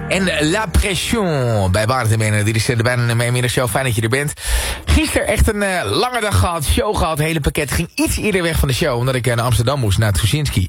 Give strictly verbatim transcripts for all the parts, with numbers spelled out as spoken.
En La Pression bij Barend en Benen. Dit is de bijna een middagshow. Fijn dat je er bent. Gisteren echt een uh, lange dag gehad. Show gehad. Hele pakket. Ging iets eerder weg van de show. Omdat ik uh, naar Amsterdam moest. Naar Tuschinski.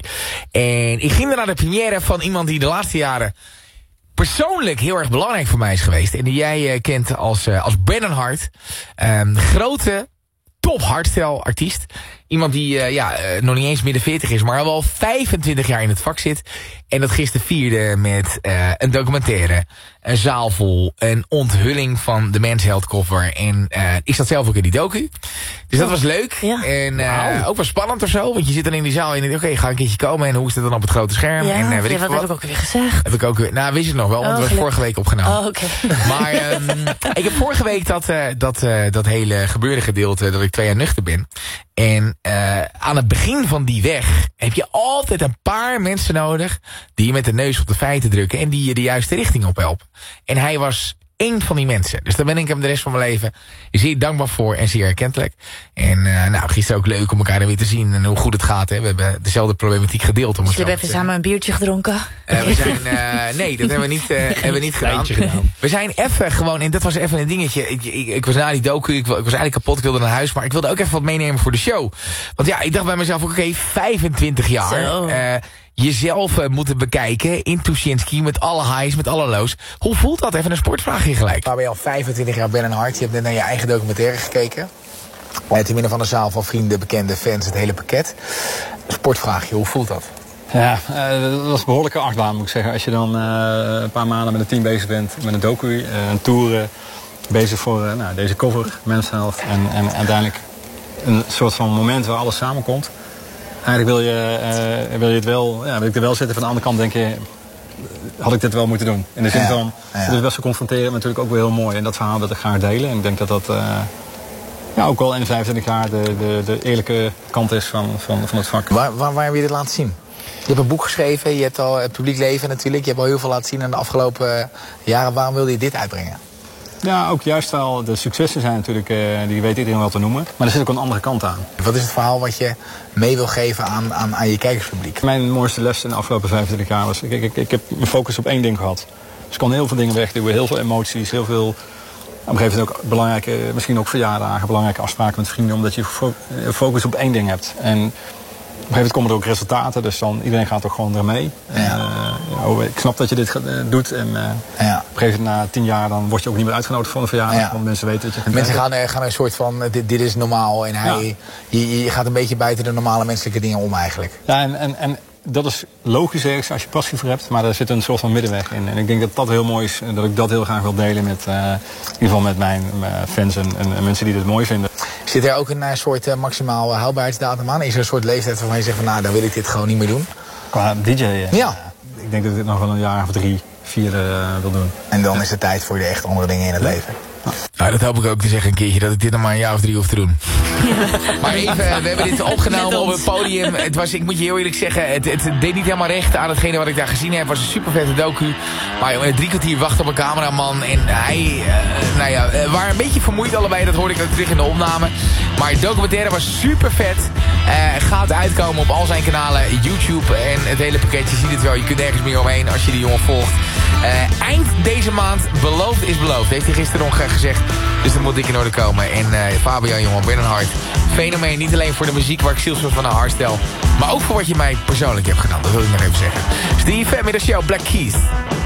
En ik ging er naar de première van iemand die de laatste jaren persoonlijk heel erg belangrijk voor mij is geweest. En die jij uh, kent als, uh, als Brennan Hart. Um, grote, top hardstyle artiest. Iemand die uh, ja, uh, nog niet eens midden veertig is, maar al wel vijfentwintig jaar in het vak zit. En dat gisteren vierde met uh, een documentaire, een zaal vol, een onthulling van de Men's Health cover. En uh, ik zat zelf ook in die docu. Dus dat was leuk. Ja. En uh, Wow. ook wel spannend of zo. Want je zit dan in die zaal en je denkt, oké, okay, ga een keertje komen. En hoe is het dan op het grote scherm? Ja, en, uh, weet ja, ik wat wat heb ik ook weer gezegd? Heb ik ook weer, nou, wist je het nog wel, want Oh, het was vorige week opgenomen. Oh, oké. Okay. Maar um, ik heb vorige week dat, uh, dat, uh, dat hele gebeurde gedeelte, dat ik twee jaar nuchter ben. En uh, aan het begin van die weg heb je altijd een paar mensen nodig die je met de neus op de feiten drukken en die je de juiste richting op helpen. En hij was één van die mensen. Dus daar ben ik hem de rest van mijn leven zeer dankbaar voor en zeer erkentelijk. En uh, nou, gisteren ook leuk om elkaar weer te zien en hoe goed het gaat. Hè. We hebben dezelfde problematiek gedeeld. Om Dus we hebben even samen een biertje gedronken? Uh, we zijn, uh, nee, dat hebben we niet, uh, hebben we niet gedaan. gedaan. We zijn even gewoon, en dat was even een dingetje. Ik, ik, ik was na die docu, ik, ik was eigenlijk kapot, ik wilde naar huis. Maar ik wilde ook even wat meenemen voor de show. Want ja, ik dacht bij mezelf, oké, okay, vijfentwintig jaar. Uh, jezelf uh, moeten bekijken in Tuschinski met alle highs, met alle lows. Hoe voelt dat? Even een sportvraagje gelijk. Waar ben je al vijfentwintig jaar Brennan Hart? Je hebt net naar je eigen documentaire gekeken. Uh, te midden van een zaal van vrienden, bekende fans, het hele pakket. Een sportvraagje, hoe voelt dat? Ja, uh, dat was een behoorlijke achtbaan, moet ik zeggen. Als je dan uh, een paar maanden met een team bezig bent, met een docu, uh, een tour, uh, bezig voor uh, nou, deze cover, Men's Health. En, en uiteindelijk een soort van moment waar alles samenkomt. Eigenlijk wil je, uh, wil je het wel, ja, wil ik er wel zitten. Van de andere kant denk je, had ik dit wel moeten doen. In de zin van, ja, ja. Het is best wel confronteren, maar natuurlijk ook wel heel mooi. En dat verhaal wil ik graag delen. En ik denk dat dat uh, ja, ook wel in vijfentwintig jaar de, de, de eerlijke kant is van, van, van het vak. Waar, waar, waar heb je dit laten zien? Je hebt een boek geschreven, je hebt al het publiek leven natuurlijk. Je hebt al heel veel laten zien in de afgelopen jaren. Waarom wilde je dit uitbrengen? Ja, ook juist wel. De successen zijn natuurlijk, uh, die weet iedereen wel te noemen. Maar er zit ook een andere kant aan. Wat is het verhaal wat je mee wil geven aan, aan, aan je kijkerspubliek? Mijn mooiste les in de afgelopen vijfentwintig jaar was, ik, ik, ik heb mijn focus op één ding gehad. Dus ik kon heel veel dingen wegduwen, heel veel emoties, heel veel, op een gegeven moment ook belangrijke, misschien ook verjaardagen, belangrijke afspraken met vrienden, omdat je focus op één ding hebt. En op een gegeven moment komen er ook resultaten, dus dan iedereen gaat ook gewoon ermee. Ja. Uh, oh, ik snap dat je dit uh, doet. En uh, ja. Op een gegeven moment na tien jaar dan word je ook niet meer uitgenodigd voor een verjaardag. Ja. Want mensen weten dat je... Mensen gaan, uh, gaan een soort van, dit, dit is normaal. En hij, ja. je, je gaat een beetje buiten de normale menselijke dingen om eigenlijk. Ja, en, en, en dat is logisch ergens als je passie voor hebt. Maar er zit een soort van middenweg in. En ik denk dat dat heel mooi is. En dat ik dat heel graag wil delen met, uh, in ieder geval met mijn uh, fans en, en, en mensen die dit mooi vinden. Zit er ook een uh, soort uh, maximaal uh, houdbaarheidsdatum aan? Is er een soort leeftijd waarvan je zegt van nou, dan wil ik dit gewoon niet meer doen? Qua D J? Uh, ja. Ik denk dat ik dit nog wel een jaar of drie, vier uh, wil doen. En dan is het tijd voor de echt andere dingen in het ja. leven. Nou, dat hoop ik ook te zeggen een keertje, dat ik dit nog maar een jaar of drie hoef te doen. Maar even, we hebben dit opgenomen op het podium. Het was, ik moet je heel eerlijk zeggen, het, het deed niet helemaal recht aan hetgene wat ik daar gezien heb. Het was een super vette docu. Maar jongen, drie kwartier wachten op een cameraman. En hij, uh, nou ja, we waren een beetje vermoeid allebei. Dat hoorde ik ook terug in de opname. Maar het documentaire was super vet. Uh, gaat uitkomen op al zijn kanalen, YouTube en het hele pakketje. Je ziet het wel, je kunt nergens meer omheen als je die jongen volgt. Uh, eind deze maand, beloofd is beloofd. Heeft hij gisteren nog uh, gezegd. Dus dan moet ik in orde komen. En uh, Fabian, jongen, Brennan Hart. Fenomeen, niet alleen voor de muziek waar ik zielsveel van naar hart stel. Maar ook voor wat je mij persoonlijk hebt gedaan. Dat wil ik nog even zeggen. Steve, middags show, Black Keys.